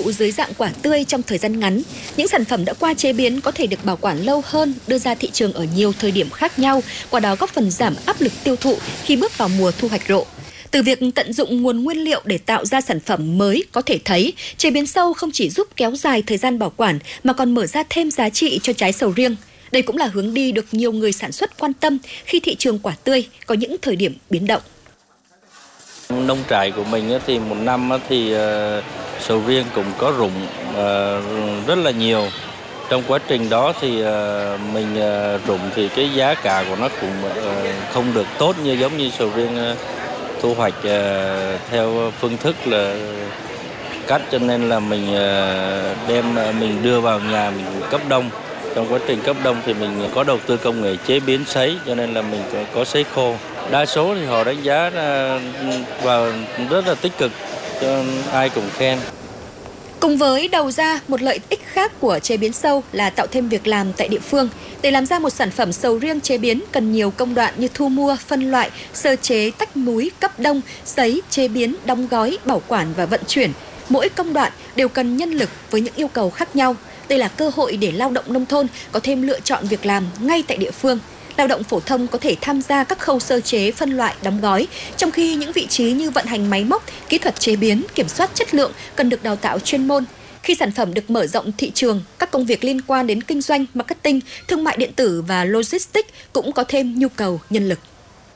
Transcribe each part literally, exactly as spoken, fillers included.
thụ dưới dạng quả tươi trong thời gian ngắn. Những sản phẩm đã qua chế biến có thể được bảo quản lâu hơn, đưa ra thị trường ở nhiều thời điểm khác nhau, qua đó góp phần giảm áp lực tiêu thụ khi bước vào mùa thu hoạch rộ. Từ việc tận dụng nguồn nguyên liệu để tạo ra sản phẩm mới có thể thấy, chế biến sâu không chỉ giúp kéo dài thời gian bảo quản mà còn mở ra thêm giá trị cho trái sầu riêng. Đây cũng là hướng đi được nhiều người sản xuất quan tâm khi thị trường quả tươi có những thời điểm biến động. Nông trại của mình thì một năm thì sầu riêng cũng có rụng rất là nhiều. Trong quá trình đó thì mình rụng thì cái giá cả của nó cũng không được tốt như giống như sầu riêng thu hoạch theo phương thức là cắt, cho nên là mình đem mình đưa vào nhà mình cấp đông. Trong quá trình cấp đông thì mình có đầu tư công nghệ chế biến sấy, cho nên là mình có, có sấy khô. Đa số thì họ đánh giá vào rất là tích cực, cho ai cũng khen. Cùng với đầu ra, một lợi ích khác của chế biến sâu là tạo thêm việc làm tại địa phương. Để làm ra một sản phẩm sầu riêng chế biến cần nhiều công đoạn như thu mua, phân loại, sơ chế, tách múi, cấp đông, sấy, chế biến, đóng gói, bảo quản và vận chuyển. Mỗi công đoạn đều cần nhân lực với những yêu cầu khác nhau. Đây là cơ hội để lao động nông thôn có thêm lựa chọn việc làm ngay tại địa phương. Lao động phổ thông có thể tham gia các khâu sơ chế, phân loại, đóng gói, trong khi những vị trí như vận hành máy móc, kỹ thuật chế biến, kiểm soát chất lượng cần được đào tạo chuyên môn. Khi sản phẩm được mở rộng thị trường, các công việc liên quan đến kinh doanh, marketing, thương mại điện tử và logistics cũng có thêm nhu cầu nhân lực.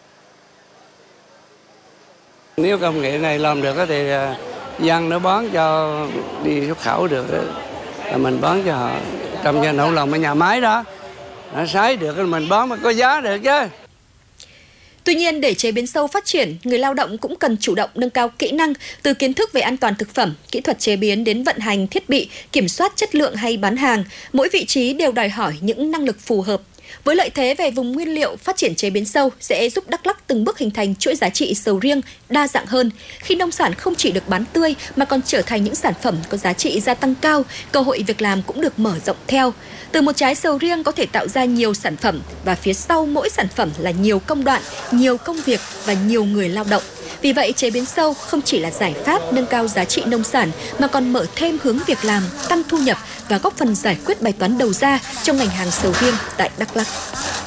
Nếu công nghệ này làm được thì dân nó bán cho đi xuất khẩu được, là mình bán cho họ trong nhà nông lòng ở nhà máy đó. Nó sấy được mình bán mà có giá được chứ. Tuy nhiên, để chế biến sâu phát triển, người lao động cũng cần chủ động nâng cao kỹ năng từ kiến thức về an toàn thực phẩm, kỹ thuật chế biến đến vận hành thiết bị, kiểm soát chất lượng hay bán hàng. Mỗi vị trí đều đòi hỏi những năng lực phù hợp. Với lợi thế về vùng nguyên liệu, phát triển chế biến sâu sẽ giúp Đắk Lắk từng bước hình thành chuỗi giá trị sầu riêng đa dạng hơn. Khi nông sản không chỉ được bán tươi mà còn trở thành những sản phẩm có giá trị gia tăng cao, cơ hội việc làm cũng được mở rộng theo. Từ một trái sầu riêng có thể tạo ra nhiều sản phẩm và phía sau mỗi sản phẩm là nhiều công đoạn, nhiều công việc và nhiều người lao động. Vì vậy, chế biến sâu không chỉ là giải pháp nâng cao giá trị nông sản mà còn mở thêm hướng việc làm, tăng thu nhập và góp phần giải quyết bài toán đầu ra trong ngành hàng sầu riêng tại Đắk Lắk.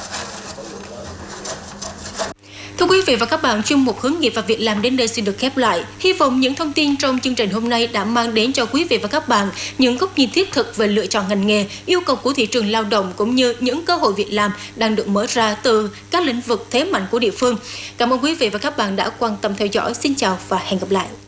Thưa quý vị và các bạn, chuyên mục hướng nghiệp và việc làm đến đây xin được khép lại. Hy vọng những thông tin trong chương trình hôm nay đã mang đến cho quý vị và các bạn những góc nhìn thiết thực về lựa chọn ngành nghề, yêu cầu của thị trường lao động cũng như những cơ hội việc làm đang được mở ra từ các lĩnh vực thế mạnh của địa phương. Cảm ơn quý vị và các bạn đã quan tâm theo dõi. Xin chào và hẹn gặp lại.